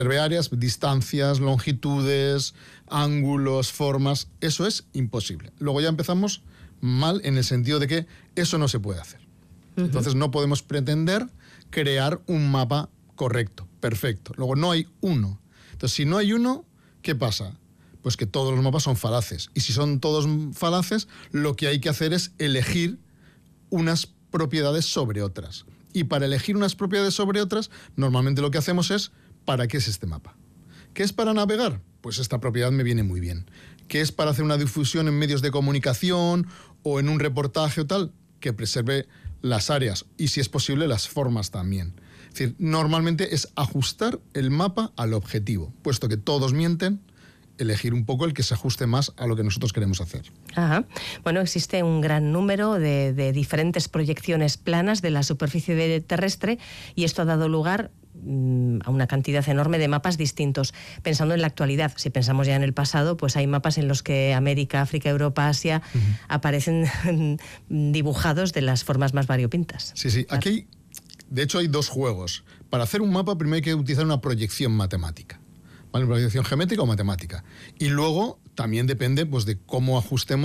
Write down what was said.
áreas, distancias, longitudes, ángulos, formas. Eso es imposible. Luego ya empezamos mal en el sentido de que eso no se puede hacer. Entonces no podemos pretender crear un mapa correcto, perfecto. Luego no hay uno. Entonces si no hay uno, ¿qué pasa? Pues que todos los mapas son falaces. Y si son todos falaces, lo que hay que hacer es elegir unas propiedades sobre otras. Y para elegir unas propiedades sobre otras, normalmente lo que hacemos es, ¿para qué es este mapa? ¿Qué es para navegar? Pues esta propiedad me viene muy bien. ¿Qué es para hacer una difusión en medios de comunicación o en un reportaje o tal? Que preserve las áreas y, si es posible, las formas también. Es decir, normalmente es ajustar el mapa al objetivo. Puesto que todos mienten, elegir un poco el que se ajuste más a lo que nosotros queremos hacer. Ajá. Bueno, existe un gran número de diferentes proyecciones planas de la superficie terrestre y esto ha dado lugar a una cantidad enorme de mapas distintos. Pensando en la actualidad, si pensamos ya en el pasado, pues hay mapas en los que América, África, Europa, Asia aparecen dibujados de las formas más variopintas. Sí. Aquí, de hecho, hay dos juegos. Para hacer un mapa, primero hay que utilizar una proyección matemática. ¿Vale? Una proyección geométrica o matemática. Y luego también depende, pues, de cómo ajustemos